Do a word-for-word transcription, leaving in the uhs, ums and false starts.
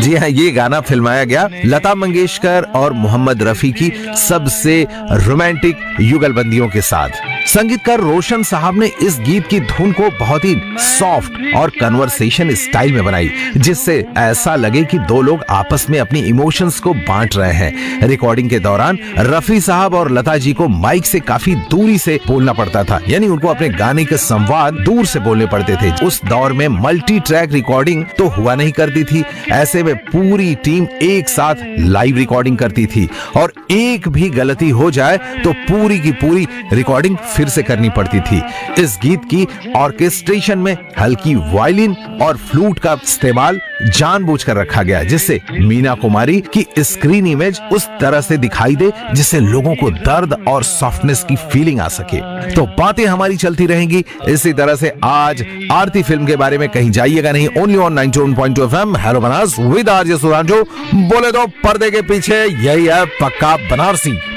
जी हाँ, ये गाना फिल्माया गया लता मंगेशकर और मोहम्मद रफी की सबसे रोमांटिक युगलबंदियों के साथ। संगीतकार रोशन साहब ने इस गीत की धुन को बहुत ही सॉफ्ट और कन्वर्सेशन स्टाइल में बनाई, जिससे ऐसा लगे कि दो लोग आपस में अपनी इमोशंस को बांट रहे हैं। रिकॉर्डिंग के दौरान रफी साहब और लता जी को माइक से काफी दूरी से बोलना पड़ता था, यानी उनको अपने गाने के संवाद दूर से बोलने पड़ते थे। उस दौर में मल्टी ट्रैक रिकॉर्डिंग तो हुआ नहीं करती थी, ऐसे में पूरी टीम एक साथ लाइव रिकॉर्डिंग करती थी और एक भी गलती हो जाए तो पूरी की पूरी रिकॉर्डिंग फिर से करनी पड़ती थी। इस गीत की ऑर्केस्ट्रेशन में हल्की वायलिन और फ्लूट का इस्तेमाल जानबूझकर रखा गया, जिससे मीना कुमारी की स्क्रीन इमेज उस तरह से दिखाई दे जिससे लोगों को दर्द और सॉफ्टनेस की फीलिंग आ सके। तो बातें हमारी चलती रहेंगी इसी तरह से। आज आरती फिल्म के बारे में कहीं जाइएगा नहीं, only on ninety one point two FM hello Banaras with RJ सुरांजो। बोले तो पर्दे के पीछे यही है पक्का बनारसी।